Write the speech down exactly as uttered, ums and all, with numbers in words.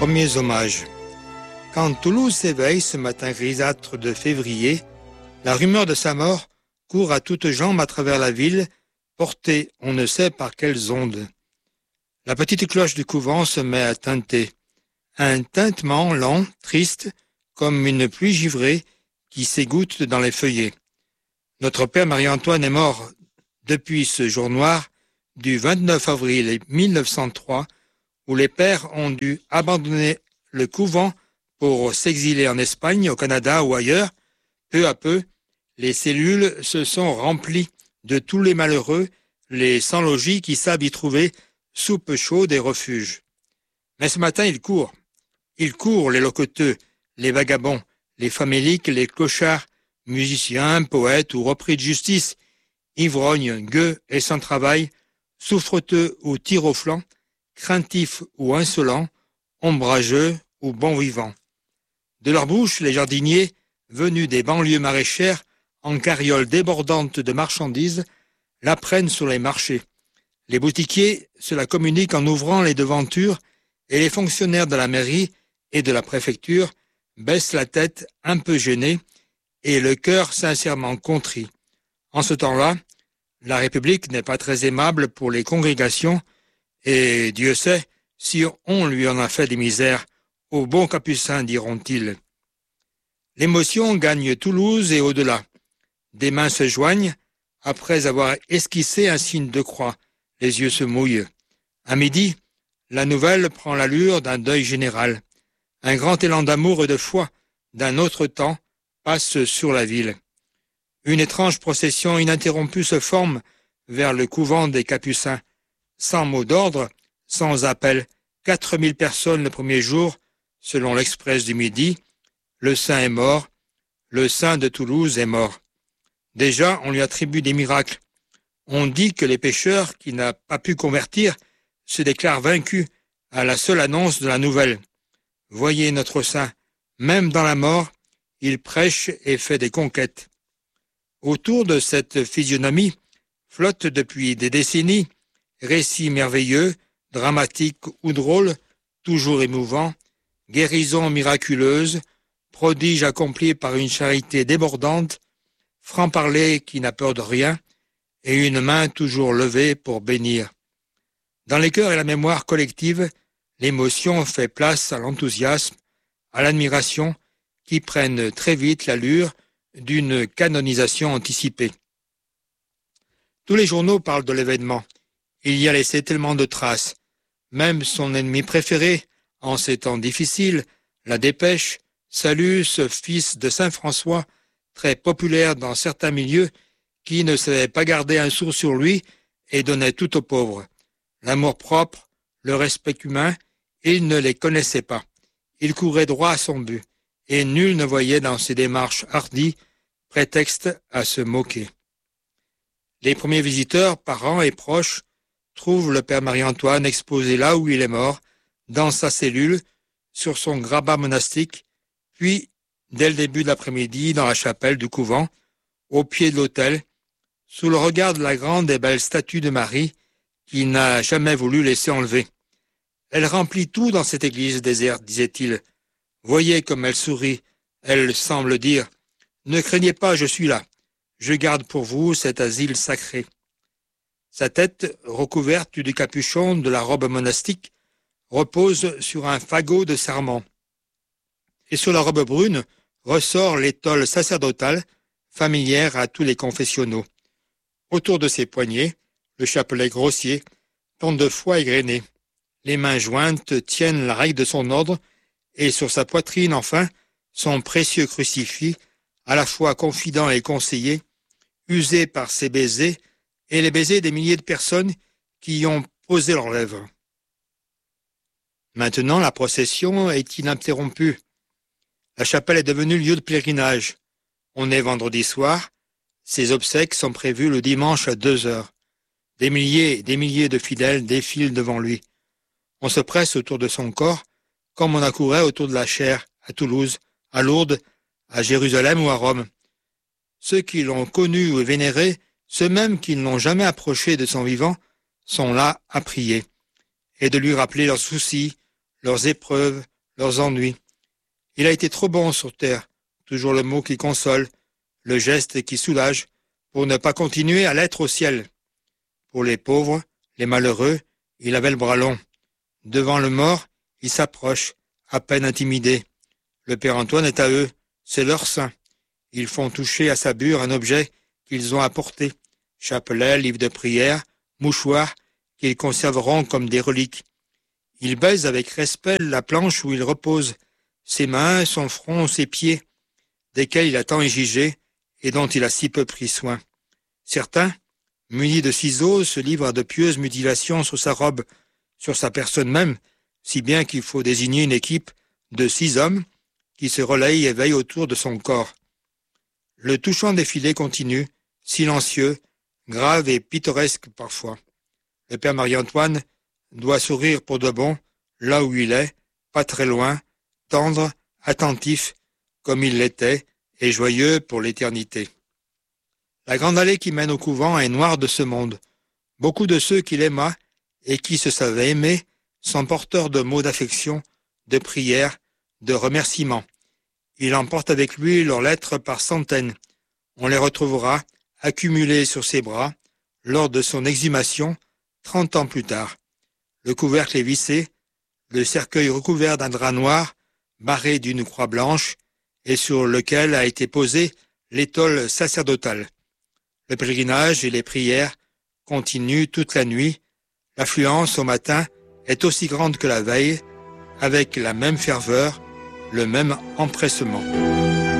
Premiers hommages. Quand Toulouse s'éveille ce matin grisâtre de février, la rumeur de sa mort court à toutes jambes à travers la ville, portée on ne sait par quelles ondes. La petite cloche du couvent se met à tinter. Un tintement lent, triste, comme une pluie givrée qui s'égoutte dans les feuillets. Notre père Marie-Antoine est mort depuis ce jour noir du vingt-neuf avril mille neuf cent trois, où les pères ont dû abandonner le couvent pour s'exiler en Espagne, au Canada ou ailleurs. Peu à peu, les cellules se sont remplies de tous les malheureux, les sans-logis qui savent y trouver soupe chaude et refuge. Mais ce matin, ils courent. Ils courent, les locoteux, les vagabonds, les faméliques, les clochards, musiciens, poètes ou repris de justice, ivrognes, gueux et sans travail, souffreteux ou tir au flanc, craintifs ou insolents, ombrageux ou bons vivants. De leur bouche, les jardiniers, venus des banlieues maraîchères, en carrioles débordantes de marchandises, la prennent sur les marchés. Les boutiquiers se la communiquent en ouvrant les devantures et les fonctionnaires de la mairie et de la préfecture baissent la tête un peu gênés et le cœur sincèrement contrit. En ce temps-là, la République n'est pas très aimable pour les congrégations et Dieu sait si on lui en a fait des misères, aux bons capucins, diront-ils. L'émotion gagne Toulouse et au-delà. Des mains se joignent, après avoir esquissé un signe de croix, les yeux se mouillent. À midi, la nouvelle prend l'allure d'un deuil général. Un grand élan d'amour et de foi d'un autre temps passe sur la ville. Une étrange procession ininterrompue se forme vers le couvent des Capucins. Sans mot d'ordre, sans appel, quatre mille personnes le premier jour, selon l'Express du Midi. Le saint est mort, le saint de Toulouse est mort. Déjà, on lui attribue des miracles. On dit que les pécheurs qui n'ont pas pu convertir se déclarent vaincus à la seule annonce de la nouvelle. Voyez notre saint, même dans la mort, il prêche et fait des conquêtes. Autour de cette physionomie flotte depuis des décennies récits merveilleux, dramatiques ou drôles, toujours émouvants, guérisons miraculeuses, prodiges accomplis par une charité débordante, franc-parler qui n'a peur de rien, et une main toujours levée pour bénir. Dans les cœurs et la mémoire collective, l'émotion fait place à l'enthousiasme, à l'admiration, qui prennent très vite l'allure d'une canonisation anticipée. Tous les journaux parlent de l'événement. Il y a laissé tellement de traces. Même son ennemi préféré, en ces temps difficiles, la Dépêche, salue ce fils de Saint François, très populaire dans certains milieux, qui ne savait pas garder un sou sur lui et donnait tout aux pauvres. L'amour-propre, le respect humain, il ne les connaissait pas. Il courait droit à son but, et nul ne voyait dans ses démarches hardies prétexte à se moquer. Les premiers visiteurs, parents et proches, trouvent le père Marie-Antoine exposé là où il est mort, dans sa cellule, sur son grabat monastique, puis, dès le début de l'après-midi, dans la chapelle du couvent, au pied de l'autel, sous le regard de la grande et belle statue de Marie, qu'il n'a jamais voulu laisser enlever. Elle remplit tout dans cette église déserte, disait-il. Voyez comme elle sourit, elle semble dire, ne craignez pas, je suis là, je garde pour vous cet asile sacré. Sa tête, recouverte du capuchon de la robe monastique, repose sur un fagot de sarment. Et sur la robe brune ressort l'étole sacerdotale, familière à tous les confessionnaux. Autour de ses poignets, le chapelet grossier, tente de foie égrené. Les mains jointes tiennent la règle de son ordre, et sur sa poitrine, enfin, son précieux crucifix, à la fois confident et conseiller, usé par ses baisers, et les baisers des milliers de personnes qui y ont posé leurs lèvres. Maintenant, la procession est ininterrompue. La chapelle est devenue lieu de pèlerinage. On est vendredi soir. Ses obsèques sont prévues le dimanche à deux heures. Des milliers et des milliers de fidèles défilent devant lui. On se presse autour de son corps, comme on accourait autour de la chair à Toulouse, à Lourdes, à Jérusalem ou à Rome. Ceux qui l'ont connu ou vénéré, ceux mêmes qui ne l'ont jamais approché de son vivant, sont là à prier, et de lui rappeler leurs soucis, leurs épreuves, leurs ennuis. Il a été trop bon sur terre, toujours le mot qui console, le geste qui soulage, pour ne pas continuer à l'être au ciel. Pour les pauvres, les malheureux, il avait le bras long. Devant le mort, il s'approche, à peine intimidé. Le Père Antoine est à eux, c'est leur saint. Ils font toucher à sa bure un objet qu'ils ont apporté, chapelet, livre de prière, mouchoir, qu'ils conserveront comme des reliques. Il baise avec respect la planche où il repose, ses mains, son front, ses pieds, desquels il a tant exigé et dont il a si peu pris soin. Certains, munis de ciseaux, se livrent à de pieuses mutilations sur sa robe, sur sa personne même, si bien qu'il faut désigner une équipe de six hommes qui se relayent et veillent autour de son corps. Le touchant défilé continue, silencieux, grave et pittoresque parfois. Le père Marie-Antoine doit sourire pour de bon, là où il est, pas très loin, tendre, attentif, comme il l'était, et joyeux pour l'éternité. La grande allée qui mène au couvent est noire de ce monde. Beaucoup de ceux qu'il aima et qui se savaient aimer sont porteurs de mots d'affection, de prières, de remerciements. Il emporte avec lui leurs lettres par centaines. On les retrouvera accumulées sur ses bras lors de son exhumation, trente ans plus tard. Le couvercle est vissé, le cercueil recouvert d'un drap noir, barré d'une croix blanche, et sur lequel a été posée l'étole sacerdotale. Le pèlerinage et les prières continuent toute la nuit. L'affluence au matin est aussi grande que la veille, avec la même ferveur, le même empressement.